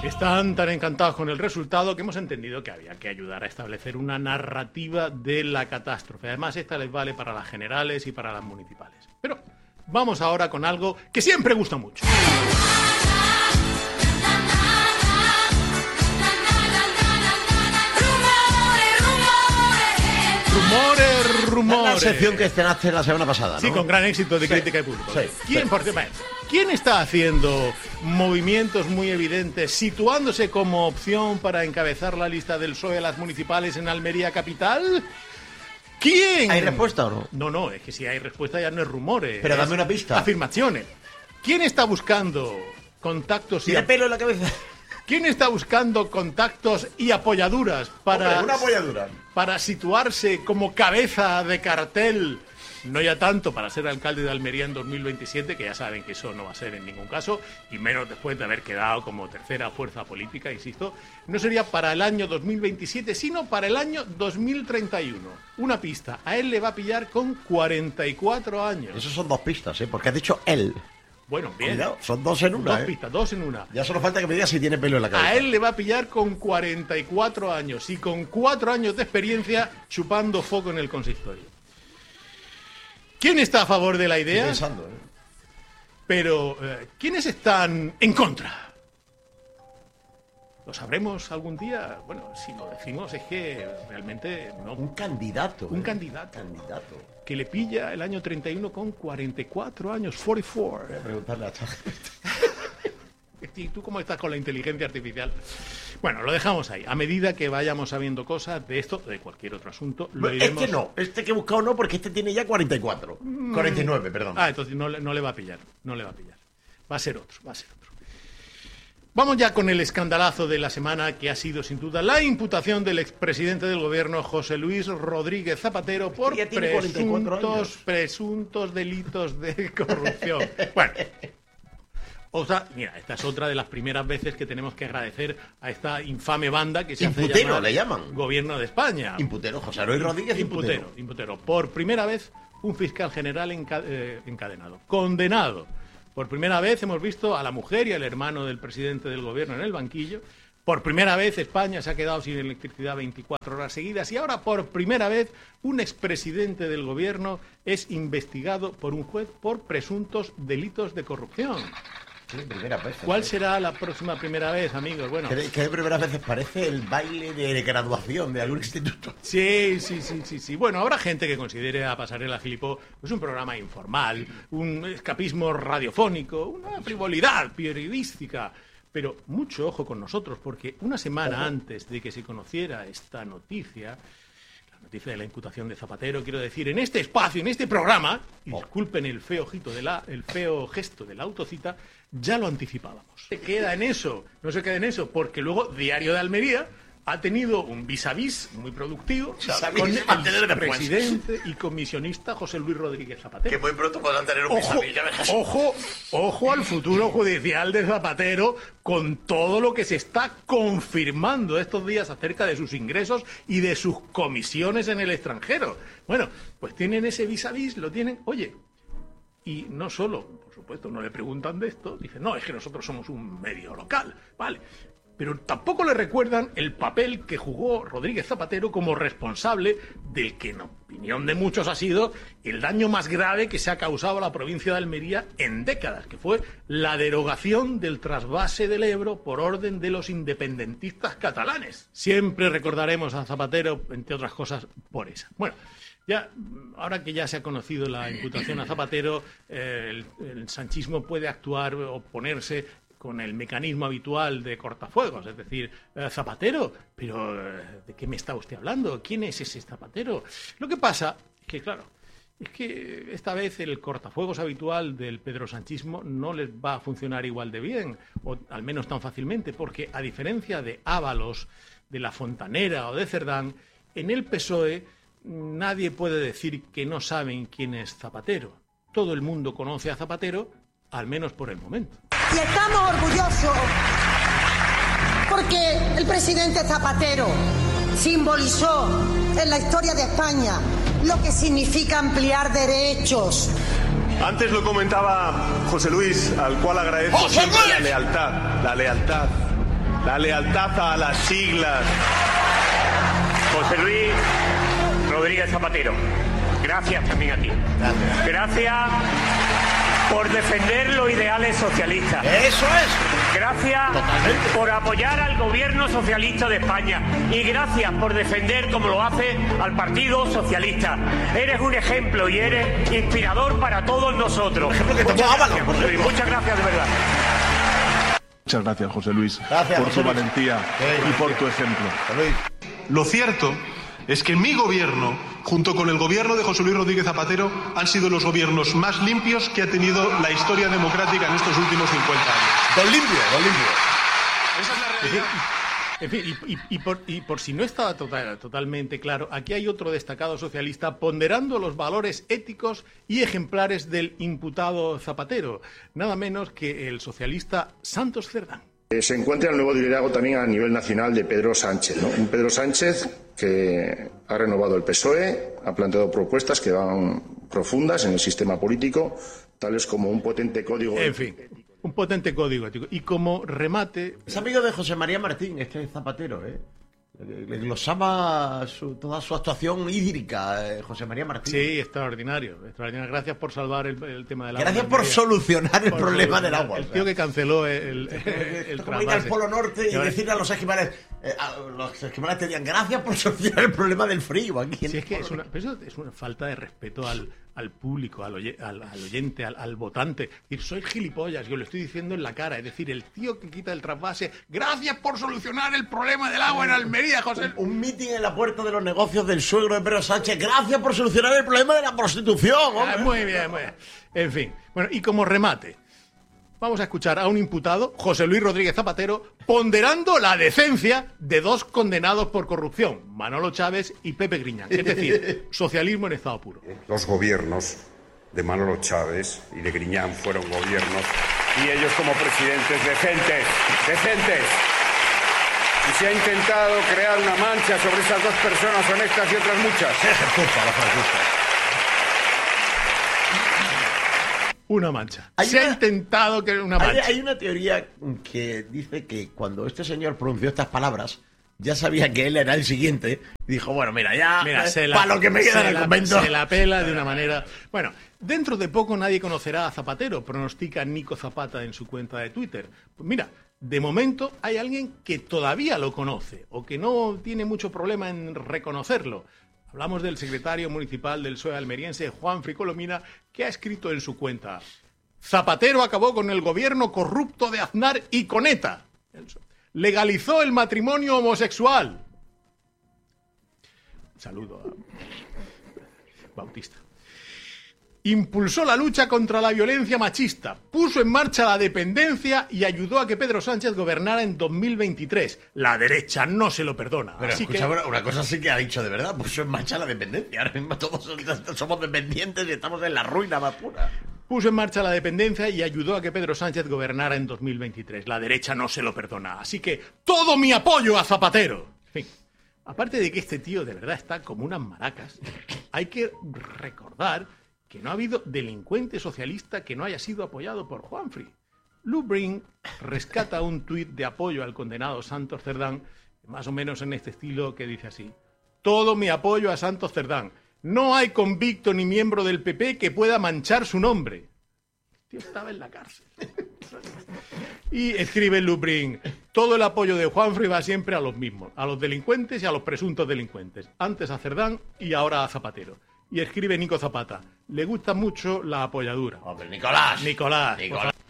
Están tan encantados con el resultado que hemos entendido que había que ayudar a establecer una narrativa de la catástrofe. Además, esta les vale para las generales y para las municipales. Pero vamos ahora con algo que siempre gusta mucho. Rumores. La sección que estrenaste la semana pasada, ¿no? Sí, con gran éxito de crítica y público. Sí. ¿Quién está haciendo movimientos muy evidentes, situándose como opción para encabezar la lista del PSOE a las municipales en Almería capital? ¿Quién? ¿Hay respuesta o no? No, es que si hay respuesta ya no es rumores. Pero dame una pista. Afirmaciones. ¿Quién está buscando contactos ¿Tiene pelo en la cabeza? ¿Quién está buscando contactos y apoyaduras para... una apoyadura. Para situarse como cabeza de cartel, no ya tanto para ser alcalde de Almería en 2027, que ya saben que eso no va a ser en ningún caso, y menos después de haber quedado como tercera fuerza política, insisto, no sería para el año 2027, sino para el año 2031. Una pista, a él le va a pillar con 44 años. Esos son dos pistas, porque has dicho él. Bueno, bien. Cuidado, son dos en una. Dos pistas, dos en una. Ya solo falta que me digas si tiene pelo en la cabeza. A él le va a pillar con 44 años y con 4 años de experiencia chupando foco en el consistorio. ¿Quién está a favor de la idea? Estoy pensando, Pero, ¿quiénes están en contra? ¿Lo sabremos algún día? Bueno, si lo decimos es que realmente no. Un candidato. Un candidato. Que le pilla el año 31 con 44 años, 44. Voy a preguntarle a esta gente. ¿Y tú cómo estás con la inteligencia artificial? Bueno, lo dejamos ahí. A medida que vayamos sabiendo cosas de esto, de cualquier otro asunto, lo iremos... Este que he buscado no, porque este tiene ya 44. 49, perdón. Entonces no le va a pillar. Va a ser otro. Vamos ya con el escandalazo de la semana, que ha sido sin duda la imputación del expresidente del gobierno, José Luis Rodríguez Zapatero, por presuntos delitos de corrupción. Bueno, mira, esta es otra de las primeras veces que tenemos que agradecer a esta infame banda que se hace llamar le llaman. Gobierno de España. Imputero, José Luis Rodríguez Imputero. Por primera vez, un fiscal general encadenado, condenado. Por primera vez hemos visto a la mujer y al hermano del presidente del gobierno en el banquillo. Por primera vez España se ha quedado sin electricidad 24 horas seguidas. Y ahora, por primera vez, un expresidente del gobierno es investigado por un juez por presuntos delitos de corrupción. Sí, primera vez. ¿Cuál será la próxima primera vez, amigos? Bueno, que de primeras veces parece el baile de graduación de algún instituto. Sí. Bueno, habrá gente que considere a Pasarela Filippo pues un programa informal, un escapismo radiofónico, una frivolidad periodística. Pero mucho ojo con nosotros, porque una semana antes de que se conociera esta noticia... Noticia de la imputación de Zapatero, quiero decir, en este espacio, en este programa, y disculpen el feo gesto de la autocita, ya lo anticipábamos. No se queda en eso, porque luego Diario de Almería ha tenido un vis a vis muy productivo con el presidente y comisionista José Luis Rodríguez Zapatero. Que muy pronto podrán tener un vis a vis, ya verás. Ojo al futuro judicial de Zapatero con todo lo que se está confirmando estos días acerca de sus ingresos y de sus comisiones en el extranjero. Bueno, pues tienen ese vis a vis, lo tienen, y no solo, por supuesto, no le preguntan de esto, dicen, no, es que nosotros somos un medio local, vale. Pero tampoco le recuerdan el papel que jugó Rodríguez Zapatero como responsable del que, en opinión de muchos, ha sido el daño más grave que se ha causado a la provincia de Almería en décadas, que fue la derogación del trasvase del Ebro por orden de los independentistas catalanes. Siempre recordaremos a Zapatero, entre otras cosas, por esa. Bueno, ahora que ya se ha conocido la imputación a Zapatero, el sanchismo puede actuar o ponerse con el mecanismo habitual de cortafuegos, es decir, Zapatero, pero ¿de qué me está usted hablando? ¿Quién es ese Zapatero? Lo que pasa es que, claro, es que esta vez el cortafuegos habitual del pedrosanchismo no les va a funcionar igual de bien, o al menos tan fácilmente, porque a diferencia de Ábalos, de La Fontanera o de Cerdán, en el PSOE nadie puede decir que no saben quién es Zapatero. Todo el mundo conoce a Zapatero, al menos por el momento. Y estamos orgullosos porque el presidente Zapatero simbolizó en la historia de España lo que significa ampliar derechos. Antes lo comentaba José Luis, al cual agradezco siempre la lealtad. la lealtad a las siglas. José Luis Rodríguez Zapatero, gracias también a ti. Gracias por defender los ideales socialistas. ¡Eso es! Gracias por apoyar al gobierno socialista de España. Y gracias por defender, como lo hace, al Partido Socialista. Eres un ejemplo y eres inspirador para todos nosotros. Muchas gracias, José Luis. Muchas gracias, de verdad. Muchas gracias, José Luis, gracias, por José tu Luis. valentía y por tu ejemplo. Lo cierto es que mi gobierno, junto con el gobierno de José Luis Rodríguez Zapatero, han sido los gobiernos más limpios que ha tenido la historia democrática en estos últimos 50 años. Don limpio, don limpio. Esa es la realidad. En fin, y por si no estaba totalmente claro, aquí hay otro destacado socialista ponderando los valores éticos y ejemplares del imputado Zapatero, nada menos que el socialista Santos Cerdán. Se encuentra el nuevo liderazgo también a nivel nacional de Pedro Sánchez, ¿no? Un Pedro Sánchez que ha renovado el PSOE, ha planteado propuestas que van profundas en el sistema político, tales como un potente código... En fin, un potente código ético. Y como remate... Es amigo de José María Martín, este Zapatero, ¿eh? Le glosaba toda su actuación hídrica, José María Martín. Sí, extraordinario. Gracias por salvar el tema del agua. Gracias por solucionar el problema del agua. El tío que canceló el como ir al Polo Norte y decirle a los esquimales, los esquimales te dirían, gracias por solucionar el problema del frío aquí. Sí, es que eso es una falta de respeto al público, al oyente, al votante. Y soy gilipollas, yo lo estoy diciendo en la cara. Es decir, el tío que quita el trasvase, gracias por solucionar el problema del agua en Almería, José. Un mitin en la puerta de los negocios del suegro de Pedro Sánchez, gracias por solucionar el problema de la prostitución. Muy bien, muy bien. En fin, bueno, y como remate, vamos a escuchar a un imputado, José Luis Rodríguez Zapatero, ponderando la decencia de dos condenados por corrupción, Manolo Chávez y Pepe Griñán. Es decir, socialismo en estado puro. Los gobiernos de Manolo Chávez y de Griñán fueron gobiernos, y ellos como presidentes decentes. Y se ha intentado crear una mancha sobre esas dos personas honestas y otras muchas. Una mancha. Se ha intentado crear una mancha. Hay una teoría que dice que cuando este señor pronunció estas palabras, ya sabía que él era el siguiente, y dijo, bueno, mira, para lo que me queda en el convento. Se la pela de una manera... Bueno, dentro de poco nadie conocerá a Zapatero, pronostica Nico Zapata en su cuenta de Twitter. Pues mira, de momento hay alguien que todavía lo conoce, o que no tiene mucho problema en reconocerlo. Hablamos del secretario municipal del PSOE almeriense, Juan Fricolomina, que ha escrito en su cuenta: Zapatero acabó con el gobierno corrupto de Aznar y con ETA. Legalizó el matrimonio homosexual. Un saludo a Bautista. Impulsó la lucha contra la violencia machista, puso en marcha la dependencia y ayudó a que Pedro Sánchez gobernara en 2023. La derecha no se lo perdona. Pero así escucha, que... una cosa sí que ha dicho de verdad, puso en marcha la dependencia. Ahora mismo todos somos dependientes y estamos en la ruina más pura. Puso en marcha la dependencia y ayudó a que Pedro Sánchez gobernara en 2023. La derecha no se lo perdona. Así que todo mi apoyo a Zapatero. En fin, aparte de que este tío de verdad está como unas maracas, hay que recordar que no ha habido delincuente socialista que no haya sido apoyado por Juanfri. Lou Brink rescata un tuit de apoyo al condenado Santos Cerdán, más o menos en este estilo, que dice así: todo mi apoyo a Santos Cerdán. No hay convicto ni miembro del PP que pueda manchar su nombre. El tío estaba en la cárcel. Y escribe Lou Brink: todo el apoyo de Juanfri va siempre a los mismos, a los delincuentes y a los presuntos delincuentes. Antes a Cerdán y ahora a Zapatero. Y escribe Nico Zapata: le gusta mucho la apoyadura. Hombre, Nicolás.